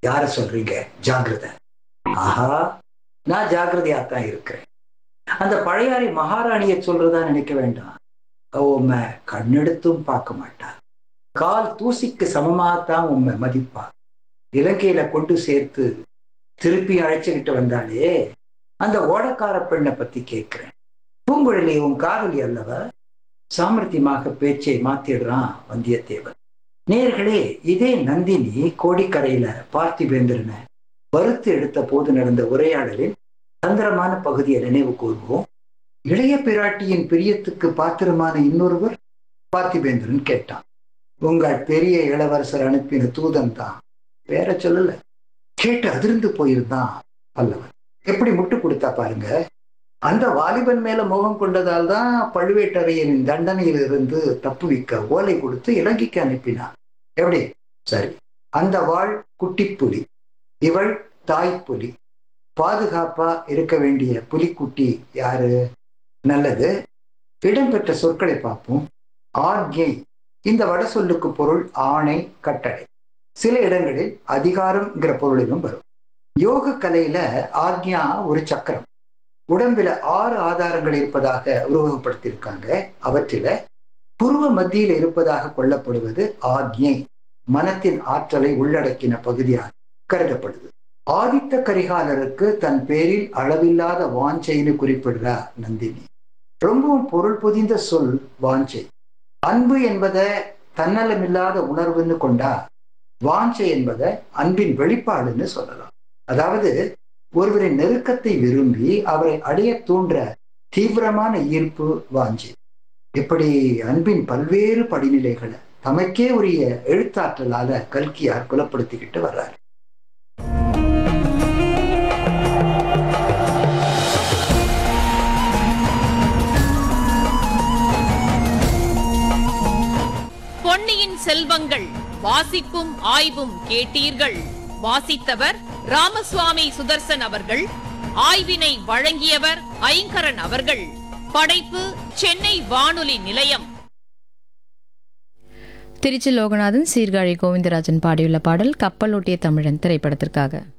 யார சொல்றீங்க? ஜாக்கிரதை. ஆஹா, நான் ஜாக்கிரதையாத்தான் இருக்கிறேன். அந்த பழையாறை மகாராணிய சொல்றதா நினைக்க வேண்டாம். உம்மை கண்ணெடுத்தும் பார்க்க மாட்டா. கால் தூசிக்கு சமமாகத்தான் உம்மை மதிப்பா. இலங்கையில கொண்டு சேர்த்து திருப்பி அழைச்சுக்கிட்டு வந்தாலே, அந்த ஓடக்கார பெண்ணை பத்தி கேட்கிறேன். பூங்குழலி உன் காதலி அல்லவா? சாமர்த்தியமாக பேச்சை மாத்திடுறான் வந்தியத்தேவன். நேர்களே, இதே நந்தினி கோடிக்கரையில பார்த்திபேந்திரனை வறுத்து எடுத்த போது நடந்த உரையாடலின் தந்திரமான பகுதியை நினைவு கூர்வோம். இளைய பிராட்டியின் பிரியத்துக்கு பாத்திரமான இன்னொருவர் பார்த்திபேந்திரன் கேட்டான். உங்கள் பெரிய இளவரசர் அனுப்பின தூதன் தான், வேற சொல்லல. கேட்டு அதிர்ந்து போயிருந்தான் பல்லவன். எப்படி முட்டு கொடுத்தா பாருங்க. அந்த வாலிபன் மேல மோகம் கொண்டதால் தான் பழுவேட்டரையரின் தண்டனையிலிருந்து தப்புவிக்க ஓலை கொடுத்து இலங்கைக்கு அனுப்பினான். எப்படி? சரி, அந்த வாழ் குட்டிப்புலி, இவள் தாய்ப்புலி. பாதுகாப்பா இருக்க வேண்டிய புலிக்குட்டி யாரு? நல்லது. இடம்பெற்ற சொற்களை பார்ப்போம். ஆக்ஞை, இந்த வட சொல்லுக்கு பொருள் ஆணை, கட்டளை. சில இடங்களில் அதிகாரம்ங்கிற பொருளிலும் வரும். யோக கலையில ஆக்ஞா ஒரு சக்கரம். உடம்பில 6 ஆதாரங்கள் இருப்பதாக உருவகப்படுத்தியிருக்காங்க. அவற்றில புருவ மத்தியில் இருப்பதாக கொள்ளப்படுவது ஆக்ஞை, மனத்தின் ஆற்றலை உள்ளடக்கின பகுதியாக கருதப்படுது. ஆதித்த கரிகாலருக்கு தன் பேரில் அளவில்லாத வாஞ்சைன்னு குறிப்பிடுறா நந்தினி. ரொம்பவும் பொருள் பொதிந்த சொல் வாஞ்சை. அன்பு என்பதை தன்னலமில்லாத உணர்வுன்னு கொண்டா, வாஞ்சை என்பதை அன்பின் வெளிப்பாடுன்னு சொல்லலாம். அதாவது ஒருவரின் நெருக்கத்தை விரும்பி அவரை அடைய தூண்டுற தீவிரமான ஈர்ப்பு வாஞ்சை. இப்படி அன்பின் பல்வேறு படிநிலைகளை தமக்கே உரிய எழுத்தாற்றலால கல்கியார் புலப்படுத்திக்கிட்டு வர்றாரு. பொன்னியின் செல்வங்கள் வாசிப்பும் ஆய்வும் கேட்டீர்கள். வாசித்தவர் ராமசுவாமி சுதர்சன் அவர்கள். ஆய்வினை வழங்கியவர் ஐங்கரன் அவர்கள். படைப்பு சென்னை வானொலி நிலையம். திருச்சி லோகநாதன் சீர்காழி கோவிந்தராஜன் பாடியுள்ள பாடல் கப்பலோட்டிய தமிழன் திரைப்படத்திற்காக.